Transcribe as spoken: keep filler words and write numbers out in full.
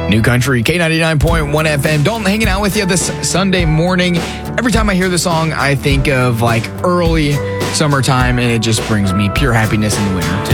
New Country, K ninety-nine point one F M. Dalton hanging out with you this Sunday morning. Every time I hear the song, I think of like early summertime, and it just brings me pure happiness in the winter.